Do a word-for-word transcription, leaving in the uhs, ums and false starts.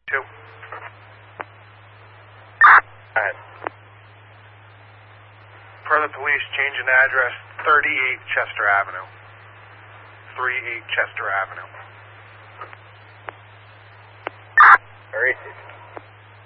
Two. Alright. Per the police, change in address, thirty-eight Chester Avenue. thirty-eight Chester Avenue.